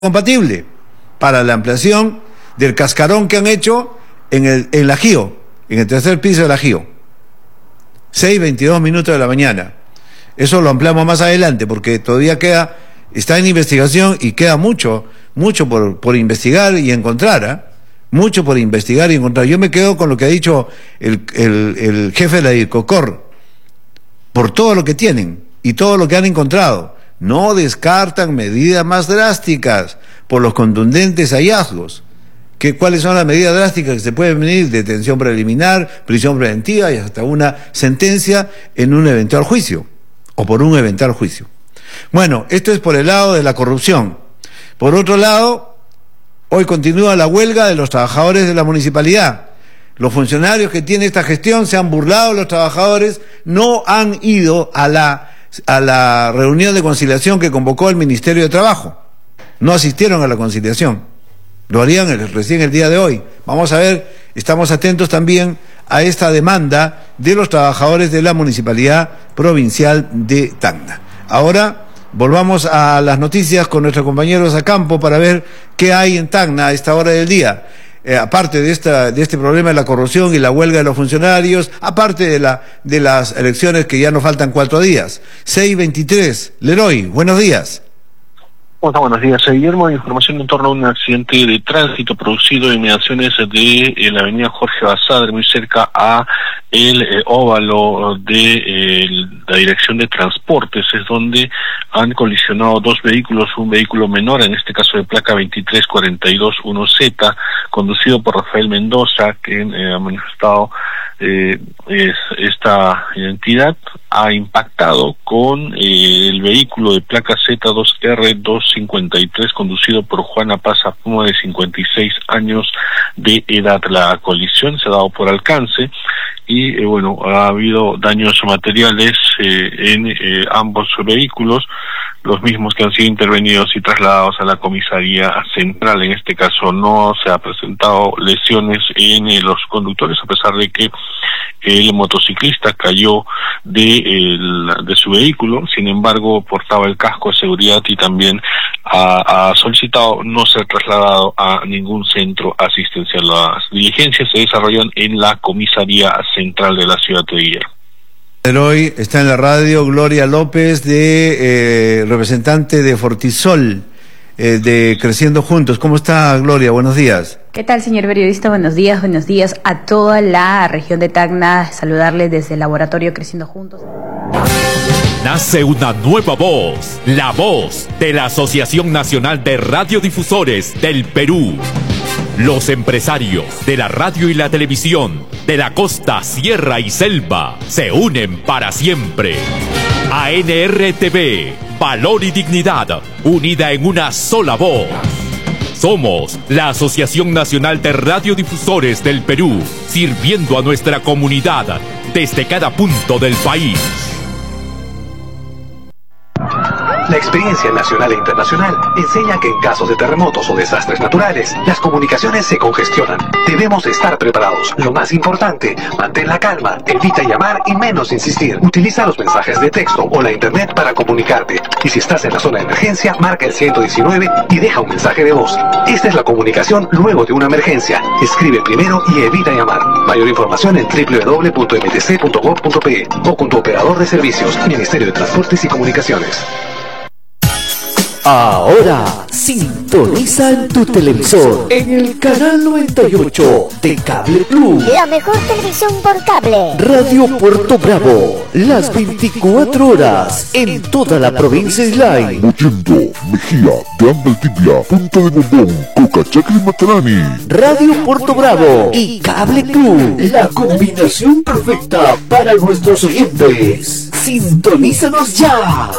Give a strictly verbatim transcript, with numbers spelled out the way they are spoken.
compatible para la ampliación del cascarón que han hecho en el en la Gio, en el tercer piso de la Gio. seis veintidós minutos de la mañana. Eso lo ampliamos más adelante porque todavía queda, está en investigación y queda mucho, mucho por, por investigar y encontrar, ¿eh? Mucho por investigar y encontrar. Yo me quedo con lo que ha dicho el, el, el jefe de la DIRCOCOR, por todo lo que tienen y todo lo que han encontrado. No descartan medidas más drásticas por los contundentes hallazgos. ¿Qué, ¿Cuáles son las medidas drásticas que se pueden venir? Detención preliminar, prisión preventiva y hasta una sentencia en un eventual juicio, o por un eventual juicio. Bueno, esto es por el lado de la corrupción. Por otro lado, hoy continúa la huelga de los trabajadores de la municipalidad. Los funcionarios que tienen esta gestión se han burlado, los trabajadores no han ido a la a la reunión de conciliación que convocó el Ministerio de Trabajo. No asistieron a la conciliación. Lo harían el, recién el día de hoy. Vamos a ver, estamos atentos también a esta demanda de los trabajadores de la Municipalidad Provincial de Tacna. Ahora volvamos a las noticias con nuestros compañeros a campo para ver qué hay en Tacna a esta hora del día. Eh, aparte de esta de este problema de la corrupción y la huelga de los funcionarios, aparte de la de las elecciones que ya nos faltan cuatro días. seis veintitrés, Leroy, buenos días. Hola, buenos días, Guillermo. Información en torno a un accidente de tránsito producido en inmediaciones de eh, la avenida Jorge Basadre, muy cerca a el eh, óvalo de eh, la Dirección de Transportes, es donde han colisionado dos vehículos, un vehículo menor, en este caso de placa veintitrés cuarenta y dos uno Z, conducido por Rafael Mendoza, que eh, ha manifestado eh, es, esta identidad, ha impactado con eh, el vehículo de placa Z dos R dos cincuenta y tres, conducido por Juana Paz Apuma, de cincuenta y seis años de edad. La colisión se ha dado por alcance y eh, bueno, ha habido daños materiales eh, en eh, ambos vehículos, los mismos que han sido intervenidos y trasladados a la comisaría central. En este caso no se ha presentado lesiones en eh, los conductores, a pesar de que el motociclista cayó de, el, de su vehículo. Sin embargo, portaba el casco de seguridad y también ha, ha solicitado no ser trasladado a ningún centro asistencial. Las diligencias se desarrollan en la comisaría central de la ciudad de Guillermo. Hoy está en la radio Gloria López, de eh, representante de Fortisol, eh, de Creciendo Juntos. ¿Cómo está, Gloria? Buenos días. ¿Qué tal, señor periodista? Buenos días, buenos días a toda la región de Tacna. Saludarles desde el laboratorio Creciendo Juntos. Nace una nueva voz, la voz de la Asociación Nacional de Radiodifusores del Perú. Los empresarios de la radio y la televisión de la costa, sierra y selva se unen para siempre. A N R T V, valor y dignidad, unida en una sola voz. Somos la Asociación Nacional de Radiodifusores del Perú, sirviendo a nuestra comunidad desde cada punto del país. La experiencia nacional e internacional enseña que en casos de terremotos o desastres naturales, las comunicaciones se congestionan. Debemos estar preparados. Lo más importante, mantén la calma, evita llamar y menos insistir. Utiliza los mensajes de texto o la internet para comunicarte. Y si estás en la zona de emergencia, marca el ciento diecinueve y deja un mensaje de voz. Esta es la comunicación luego de una emergencia. Escribe primero y evita llamar. Mayor información en doble u doble u doble u punto m t c punto gob punto p e o con tu operador de servicios, Ministerio de Transportes y Comunicaciones. Ahora sintoniza en tu televisor en el canal noventa y ocho de Cable Plus, la mejor televisión por cable. Radio Puerto Bravo, las veinticuatro horas en toda la provincia Islay. Mollendo, Mejía, Deambel Tibia, Punta de Bombón, Cocachacre y Matarani. Radio Puerto Bravo y Cable Plus, la combinación perfecta para nuestros oyentes. Sintonízanos ya.